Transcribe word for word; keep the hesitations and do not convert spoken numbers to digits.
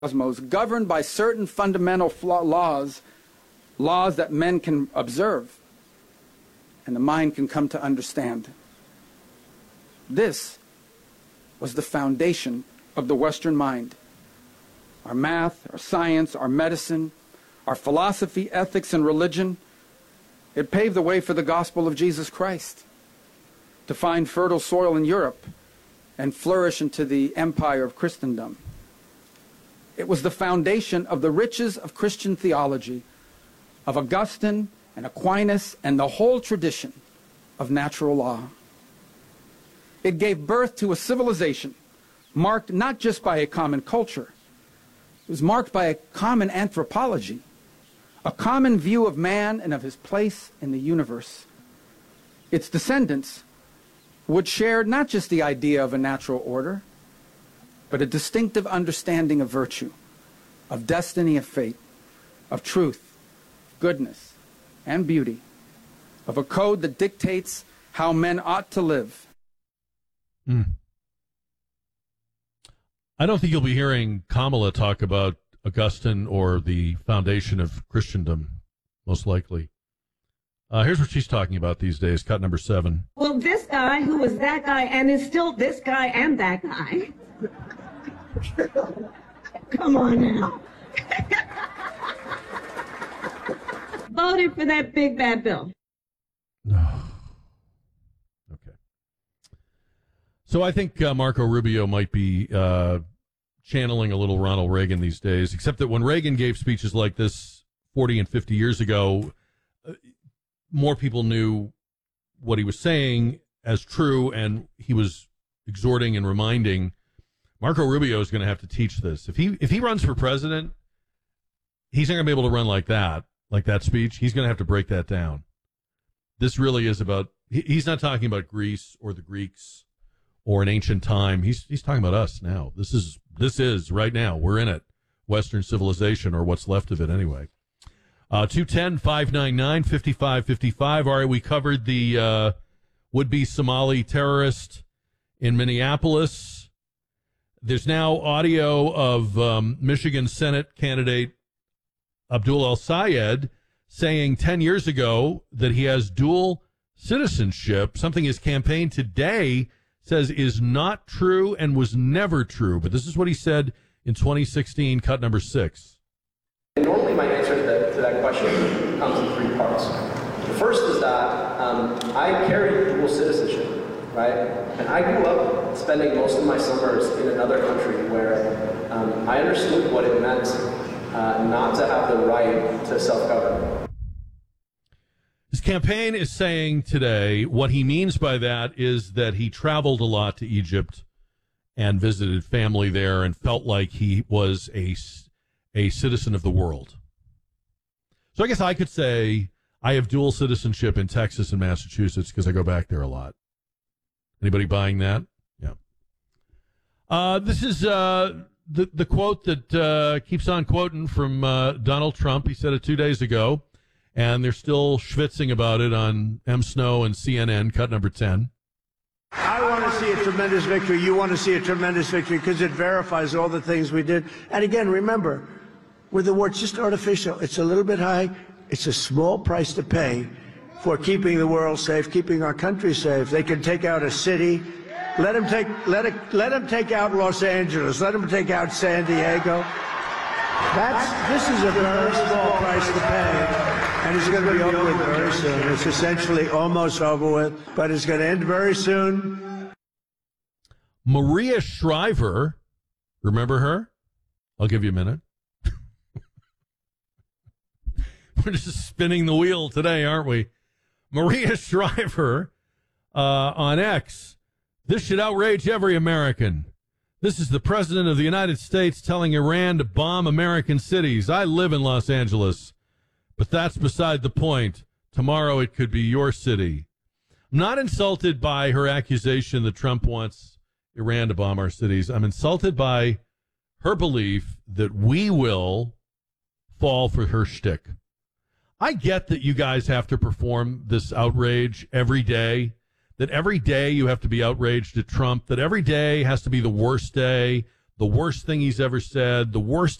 cosmos, governed by certain fundamental flaw laws, laws that men can observe and the mind can come to understand. This was the foundation of the Western mind. Our math, our science, our medicine, our philosophy, ethics, and religion, it paved the way for the gospel of Jesus Christ to find fertile soil in Europe and flourish into the empire of Christendom. It was the foundation of the riches of Christian theology, of Augustine and Aquinas and the whole tradition of natural law. It gave birth to a civilization marked not just by a common culture, it was marked by a common anthropology, a common view of man and of his place in the universe. Its descendants would share not just the idea of a natural order, but a distinctive understanding of virtue, of destiny, of fate, of truth, goodness, and beauty, of a code that dictates how men ought to live. Mm. I don't think you'll be hearing Kamala talk about Augustine or the foundation of Christendom, most likely. Uh, here's what she's talking about these days, cut number seven. Well, this guy who was that guy and is still this guy and that guy. Come on now. Voted for that big bad bill. No. Okay. So I think uh, Marco Rubio might be uh, channeling a little Ronald Reagan these days, except that when Reagan gave speeches like this forty and fifty years ago, uh, more people knew what he was saying as true, and he was exhorting and reminding. Marco Rubio is going to have to teach this. If he if he runs for president, he's not going to be able to run like that, like that speech. He's going to have to break that down. This really is about, he, he's not talking about Greece or the Greeks or an ancient time. He's he's talking about us now. This is this is right now. We're in it. Western civilization, or what's left of it anyway. Uh, two one zero, five nine nine, five five five five. All right, we covered the uh, would-be Somali terrorist in Minneapolis. There's now audio of um, Michigan Senate candidate Abdul El-Sayed saying ten years ago that he has dual citizenship, something his campaign today says is not true and was never true. But this is what he said in twenty sixteen, cut number six. Normally my answer to that, to that question comes in three parts. The first is that um, I carry dual citizenship, right? And I grew up spending most of my summers in another country where um, I understood what it meant uh, not to have the right to self-govern. His campaign is saying today what he means by that is that he traveled a lot to Egypt and visited family there and felt like he was a, a citizen of the world. So I guess I could say I have dual citizenship in Texas and Massachusetts because I go back there a lot. Anybody buying that? Yeah. Uh, this is uh, the, the quote that uh, keeps on quoting from uh, Donald Trump. He said it two days ago, and they're still schwitzing about it on M. Snow and C N N, cut number ten. I want to see a tremendous victory. You want to see a tremendous victory because it verifies all the things we did. And again, remember, with the war, it's just artificial. It's a little bit high. It's a small price to pay for keeping the world safe, keeping our country safe. They can take out a city. Let them take, let it, let them take out Los Angeles. Let them take out San Diego. That's, this is a very small price to pay, and it's going to be over with very soon. It's essentially almost over with, but it's going to end very soon. Maria Shriver, remember her? I'll give you a minute. We're just spinning the wheel today, aren't we? Maria Shriver uh, on X. This should outrage every American. This is the President of the United States telling Iran to bomb American cities. I live in Los Angeles, but that's beside the point. Tomorrow it could be your city. I'm not insulted by her accusation that Trump wants Iran to bomb our cities. I'm insulted by her belief that we will fall for her shtick. I get that you guys have to perform this outrage every day, that every day you have to be outraged at Trump, that every day has to be the worst day, the worst thing he's ever said, the worst